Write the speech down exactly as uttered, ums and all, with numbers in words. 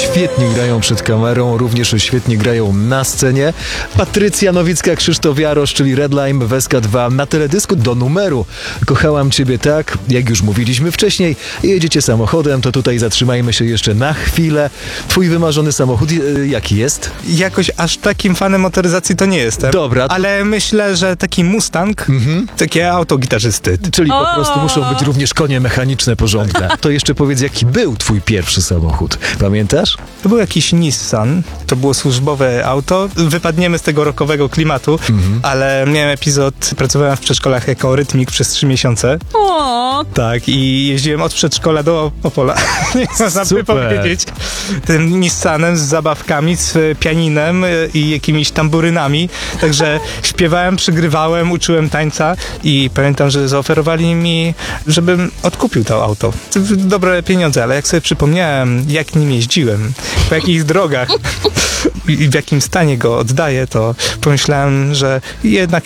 świetnie grają przed kamerą, również świetnie grają na scenie. Patrycja Nowicka, Krzysztof Jarosz, czyli Redline w S K dwa na teledysku do numeru Kochałam Ciebie tak, jak już mówiliśmy wcześniej. Jedziecie samochodem, to tutaj zatrzymajmy się jeszcze na chwilę. Twój wymarzony samochód y, jaki jest? Jakoś aż takim fanem motoryzacji to nie jestem. Dobra. To... Ale myślę, że taki Mustang, mhm. takie auto gitarzysty. Czyli po prostu muszą być również konie mechaniczne porządne. To jeszcze powiedz, jaki był twój pierwszy samochód? Pamiętasz? To był jakiś Nissan, to było służbowe auto. Wypadniemy z tego rockowego klimatu, mhm. ale miałem epizod, pracowałem w przedszkolach jako rytmik przez trzy miesiące. O. Tak, i jeździłem od przedszkola do Opola. Nie można by powiedzieć. Tym Nissanem z zabawkami, z pianinem i jakimiś tamburynami. Także śpiewałem, przygrywałem, uczyłem tańca i pamiętam, że zaoferowali mi, żebym odkupił to auto. Dobre pieniądze, ale jak sobie przypomniałem, jak nim jeździłem, po jakich drogach i w jakim stanie go oddaję, to pomyślałem, że jednak